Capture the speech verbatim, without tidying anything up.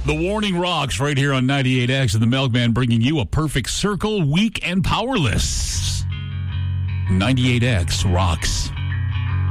The Warning rocks right here on ninety-eight X, and the Milkman bringing you a perfect circle, weak and powerless. ninety-eight X rocks.